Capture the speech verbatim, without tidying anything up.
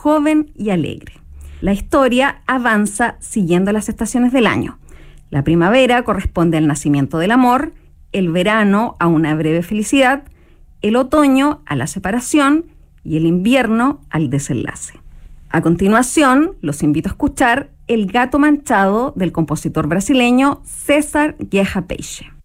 joven y alegre. La historia avanza siguiendo las estaciones del año. La primavera corresponde al nacimiento del amor, el verano a una breve felicidad, el otoño a la separación y el invierno al desenlace. A continuación, los invito a escuchar El gato manchado del compositor brasileño César Guerra Peixe.